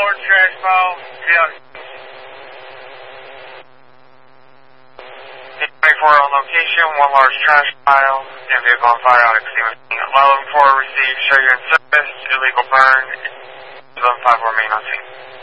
large trash pile. Yeah. 24 on location, one large trash pile, and vehicle on fire, Alex Stevenson. 11-4 received, show you're in service, illegal burn, 11-5 remain on scene.